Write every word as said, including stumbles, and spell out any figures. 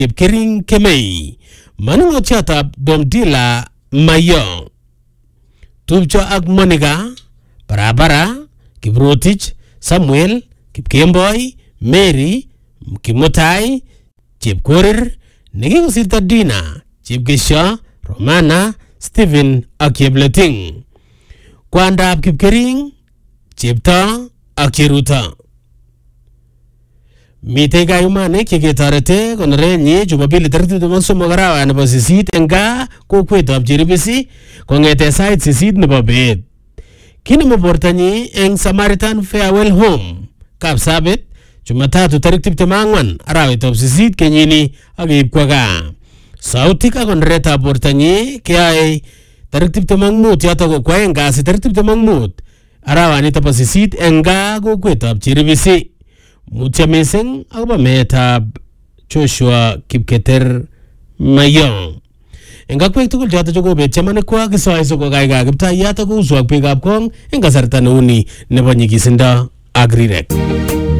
Kipkering Kemei, manung'otiatab Domdila Mayong, tupcho ak Monica, Barabara, Kiprotich, Samuel, Kipkemboi, Mary, Kimutai, Chepkorir, nekikosirto Dina, Chepkesho, Romana, Stephen ak Chepleting. Kwandab Kipkering, Chepto ak Cheruto. Mitei kayumanik cheketorete konorenyi Jumapili tarik tiptem ak somok arawa nebo sisit eng gaa kokwetab Cheribisi kong'ete sait sisit nebo beet. Kinemu bortanyi eng Samaritan Farewell Home Kapsabet Jumatatu tarik tiptem ak ang'wan arawetab sisit kenyini ak keib kwa gaa. Sautik ak konoretab bortanyi keyae tarik tiptem ak mut yoto ko kwaeng kasi tarik tiptem ak mut arawanito bo sisit eng gaa kokwetab Cheribisi. Mutya mising akobo meetab Joshua Kipketer Mayong. Eng akwek tugul choto chekobet chamanikwak kisoe soko kaikai Kiptaiyat ak kouswak biikab kong eng kasarta neuni nebo nyikisindo ak rirek.